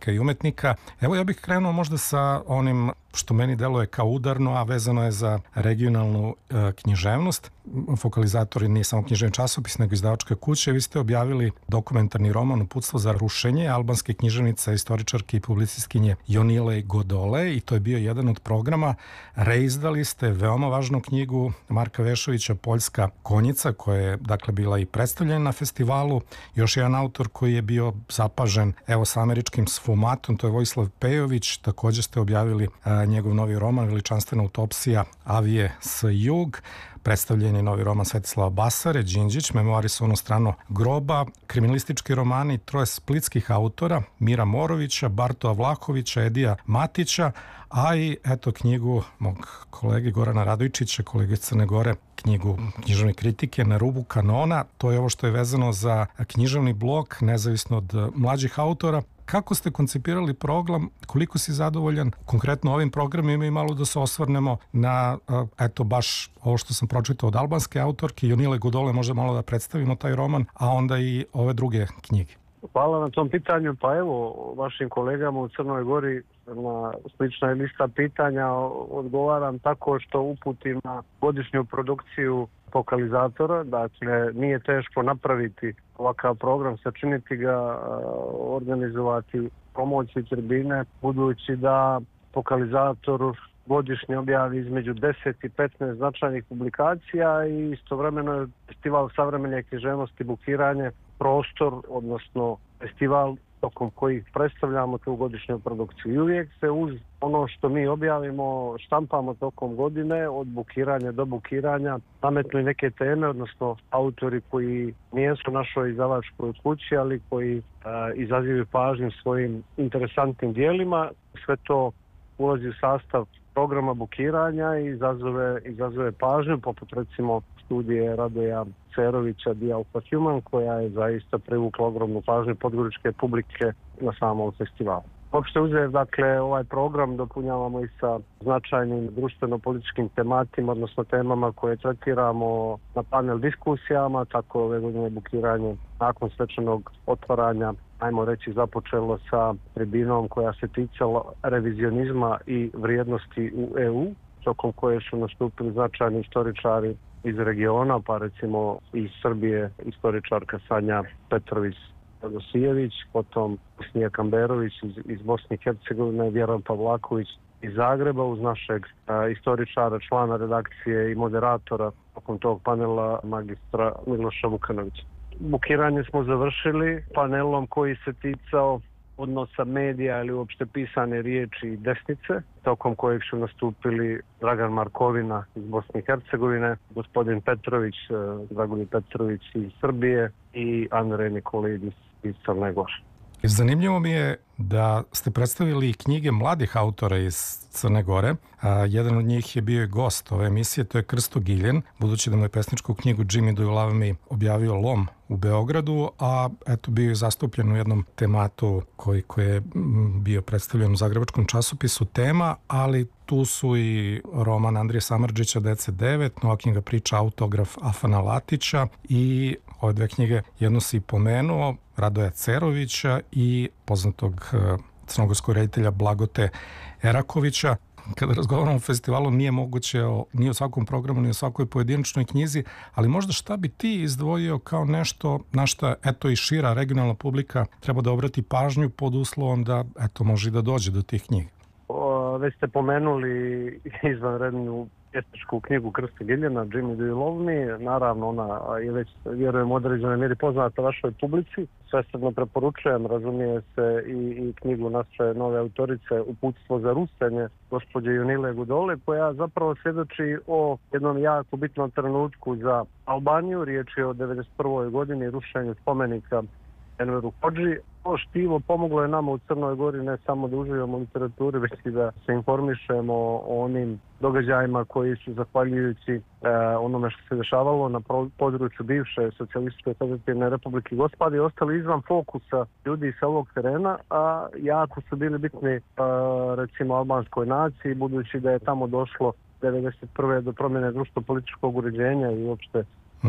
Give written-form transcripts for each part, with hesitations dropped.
umjetnika i umetnika. Evo ja bih krenuo možda sa onim što meni deluje kao udarno, a vezano je za regionalnu književnost. Fokalizatori nije samo književni časopis, nego izdavačka kuća. Vi ste objavili dokumentarni roman Uputstvo za rušenje albanske književnice, istoričarke i publicistkinje Jonile Godole, i to je bio jedan od programa. Reizdali ste veoma važnu knjigu Marka Vešovića Poljska konjica, koja je dakle bila i predstavljena na festivalu. Još jedan autor koji je bio zapažen evo sa američkim sfumatom, to je Vojislav Pejović. Takođe ste objavili njegov novi roman Veličanstvena utopsija Avije s jug. Predstavljen je novi roman Svetislava Basare, Đinđić, Memoari sa ono strano groba, kriminalistički romani troje splitskih autora, Mira Morovića, Bartova Vlahovića, Edija Matića, a i eto knjigu mog kolege Gorana Radojčića, kolege iz Crne Gore, knjigu književne kritike Na rubu kanona. To je ovo što je vezano za književni blok, nezavisno od mlađih autora. Kako ste koncipirali program, koliko si zadovoljan konkretno ovim programima i malo da se osvrnemo na, eto, baš ovo što sam pročitao od albanske autorke Jonile Godole, možda malo da predstavimo taj roman, a onda i ove druge knjige. Hvala na tom pitanju. Pa evo, vašim kolegama u Crnoj Gori na slična lista pitanja odgovaram tako što uputim na godišnju produkciju Fokalizatora. Dakle, nije teško napraviti ovakav program, sačiniti ga, organizovati promociju tribine, budući da Fokalizator godišnje objavi između 10 i 15 značajnih publikacija i istovremeno je festival savremene književnosti bukiranje prostor, odnosno festival tokom kojih predstavljamo tu godišnju produkciju. I uvijek se uz ono što mi objavimo, štampamo tokom godine, od bukiranja do bukiranja, nametnu i neke teme, odnosno autori koji nijesu našoj izdavačkoj kući, ali koji izazivaju pažnju svojim interesantnim dijelima. Sve to ulazi u sastav programa bukiranja i izazove pažnju, poput recimo studije Radoja Cerovića The Alpha Human, koja je zaista privukla ogromnu pažnju podgoričke publike na samom festivalu. Opšte uzeo, dakle, ovaj program dopunjavamo i sa značajnim društveno-političkim tematima, odnosno temama koje tretiramo na panel diskusijama, tako ove godine bukiranje nakon svečanog otvaranja, ajmo reći, započelo sa tribinom koja se ticala revizionizma i vrijednosti u EU, tokom koje su nastupili značajni istoričari iz regiona, pa recimo iz Srbije istoričarka Sanja Petrović-Dosijević, potom Snija Kamberović iz Bosne i Hercegovine, Vjeran Pavlaković iz Zagreba, uz našeg istoričara, člana redakcije i moderatora tokom tog panela magistra Miloša Vukanovića. Bukiranje smo završili panelom koji se ticao odnosa medija ili uopšte pisane riječi i desnice, tokom kojeg su nastupili Dragan Markovina iz Bosne i Hercegovine, gospodin Petrović, Dragoljub Petrović iz Srbije i Andrej Nikolidis iz Crne Gore. Zanimljivo mi je da ste predstavili knjige mladih autora iz Crne Gore. Jedan od njih je bio i gost ove emisije, to je Krsto Giljen, budući da mu je pesničku knjigu Jimmy Do You Love Me objavio Lom u Beogradu, a eto bio je zastupljen u jednom tematu koji je bio predstavljen u zagrebačkom časopisu Tema, ali tu su i roman Andrije Samardžića Dece 9, nova knjiga Priča autograf Afana Latića i ove dve knjige jedno si pomenuo, Radoja Cerovića i poznatog crnogorskog reditelja Blagote Erakovića. Kada razgovaramo o festivalu nije moguće ni o svakom programu, ni o svakoj pojedinačnoj knjizi, ali možda šta bi ti izdvojio kao nešto na šta eto i šira regionalna publika treba da obrati pažnju pod uslovom da eto može da dođe do tih knjiga? Već ste pomenuli izvanrednu pesničku knjigu Krsta Giljena, Jimmy Do You Love Me. Naravno, ona je već, vjerujem, u određenoj mjeri poznata vašoj publici. Svesredno preporučujem, razumije se, i knjigu naše nove autorice Uputstvo za rušenje, gospođe Jonile Godole, koja zapravo svjedoči o jednom jako bitnom trenutku za Albaniju. Riječ je o 1991. godini, rušenju spomenika Enveru Hodži. Ovo štivo pomoglo je nama u Crnoj Gori ne samo da uživamo u literaturi, već i da se informišemo o onim događajima koji su, zahvaljujući onome što se dešavalo na području bivše socijalističke federativne republike Jugoslavije, ostali izvan fokusa ljudi sa ovog terena, a jako su bili bitni recimo albanskoj naciji, budući da je tamo došlo 1991. do promjene društveno-političkog uređenja i uopšte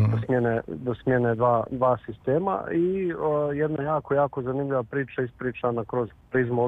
do smjene dva sistema i jedna jako zanimljiva priča ispričana kroz prizmu